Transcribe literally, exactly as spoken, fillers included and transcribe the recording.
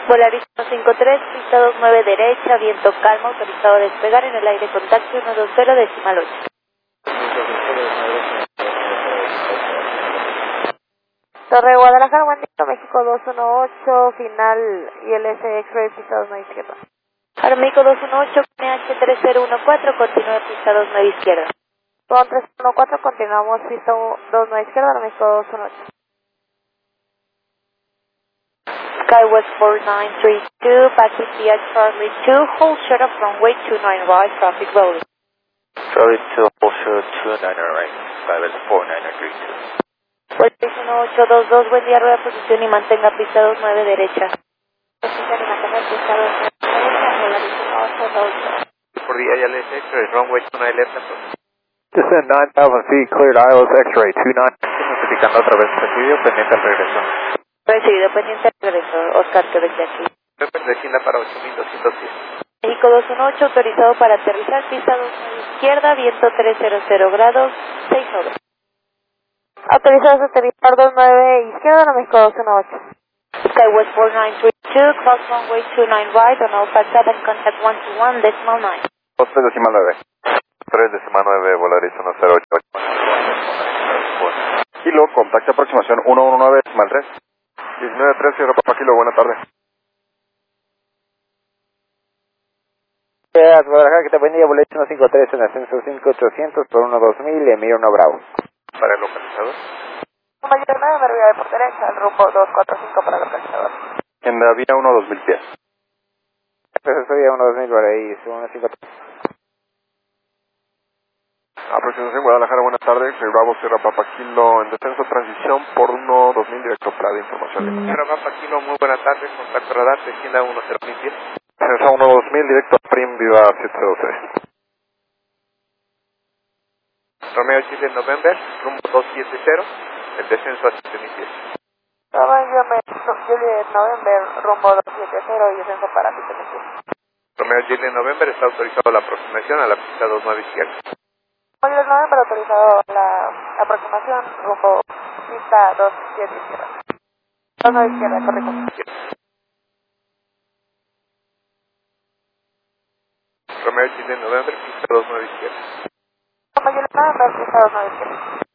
Volaris uno cinco tres, pista dos nueve derecha, viento calma, autorizado a despegar en el aire contacto uno dos cero decimal ocho. Torre Guadalajara, buen día, México dos uno ocho, final I L S X-Ray, pista dos nueve izquierda. México dos uno ocho, N H tres cero uno cuatro, continúa pista dos nueve izquierda. Con tres uno cuatro, continuamos pista dos nueve izquierda, México dos uno ocho. Skywest four nine three two, packet via Charlie two, hold short of runway two nine right, traffic rolling. Charlie two, hold short two nine right, Skywest four nine three two. Volaris uno ocho dos dos, buen día, rueda posición y mantenga pista dos nueve derecha. Posición y mantenga pista dos nueve derecha, Volaris uno ocho dos dos. For the I L S X-ray, runway two nine left approach. Descend nine thousand feet, cleared I L S X-ray two nine. Notificando otra vez recibido, pendiente al regreso. Recibido, pendiente al regreso, Oscar Quebec de aquí. Descienda para ocho mil doscientos diez. México dos uno ocho, autorizado para aterrizar, pista dos nueve izquierda, viento trescientos grados, seis nueve. Autorizados a aterrizar dos nueve izquierda, México dos uno ocho. Skywest four nine three two, cross runway two nine right, on Alpha seven, contact one two one, decimal nine. dos tres decimal nueve. tres decimal nueve, Volaris uno cero ocho. Kilo, contacto aproximación uno uno nueve decimal tres. diecinueve tres, Sierra Papa Kilo, buena tarde. Guadalajara, que te buen día, boleto uno cinco tres en ascenso cinco ochocientos por uno dos mil, Emilio uno Bravo. Para el localizador. Mayor nueve, Mervilla de por derecha, el rumbo dos cuatro cinco para el localizador. En la vía uno dos mil pies. Entonces vía uno dos mil por ahí, uno cinco tres. Aproximación Guadalajara, buenas tardes. Soy Bravo, Sierra Papa Kilo, en descenso transición por uno dos mil directo para de información. Sierra Papa Kilo, muy buenas tardes. Contacto radar, descienda uno cero mil pies. Descenso uno dos mil directo a Prim, Viva siete dos tres. Romeo Chile November, rumbo dos siete cero, el descenso a siete mil pies. Romeo Juliet November, rumbo dos siete cero y descenso para siete mil pies. Romeo Chile November, está autorizado la aproximación a la pista dos nueve izquierda. Juliet November, autorizado la aproximación, rumbo pista dos siete izquierda. dos nueve izquierda, correcto. Romeo Chile November, pista dos nueve izquierda. Romeo Juliet November, pista dos nueve izquierda.